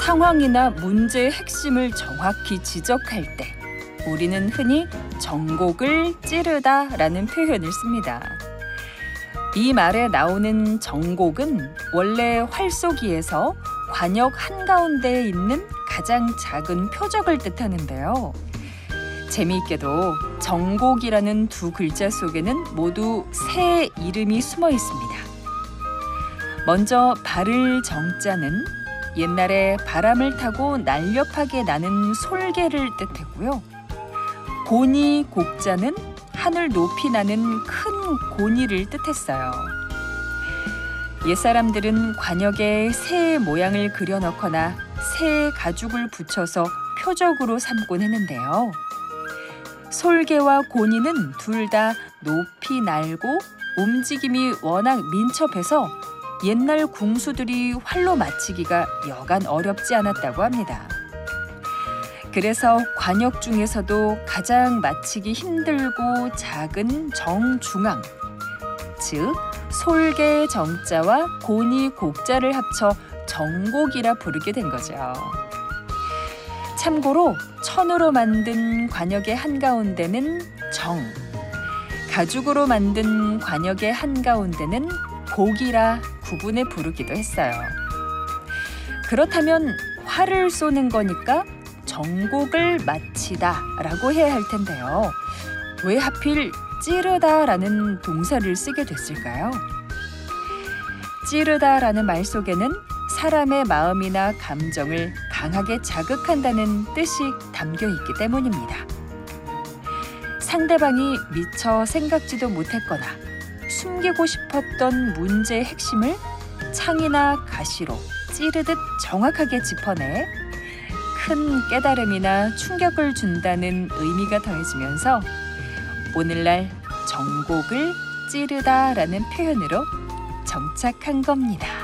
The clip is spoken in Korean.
상황이나 문제의 핵심을 정확히 지적할 때 우리는 흔히 정곡을 찌르다라는 표현을 씁니다. 이 말에 나오는 정곡은 원래 활쏘기에서 관역 한가운데에 있는 가장 작은 표적을 뜻하는데요. 재미있게도 정곡이라는 두 글자 속에는 모두 새 이름이 숨어 있습니다. 먼저 발을 정자는 옛날에 바람을 타고 날렵하게 나는 솔개를 뜻했고요. 고니 곡자는 하늘 높이 나는 큰 고니를 뜻했어요. 옛사람들은 관역에 새의 모양을 그려넣거나 새 가죽을 붙여서 표적으로 삼곤 했는데요. 솔개와 고니는 둘 다 높이 날고 움직임이 워낙 민첩해서 옛날 궁수들이 활로 맞히기가 여간 어렵지 않았다고 합니다. 그래서 관역 중에서도 가장 맞히기 힘들고 작은 정중앙, 즉 솔개 정자와 고니 곡자를 합쳐 정곡이라 부르게 된 거죠. 참고로 천으로 만든 관역의 한가운데는 정, 가죽으로 만든 관역의 한가운데는 곡이라 구분해 부르기도 했어요. 그렇다면 활을 쏘는 거니까 정곡을 마치다 라고 해야 할 텐데요. 왜 하필 찌르다 라는 동사를 쓰게 됐을까요? 찌르다 라는 말 속에는 사람의 마음이나 감정을 강하게 자극한다는 뜻이 담겨 있기 때문입니다. 상대방이 미처 생각지도 못했거나 숨기고 싶었던 문제의 핵심을 창이나 가시로 찌르듯 정확하게 짚어내 큰 깨달음이나 충격을 준다는 의미가 더해지면서 오늘날 정곡을 찌르다라는 표현으로 정착한 겁니다.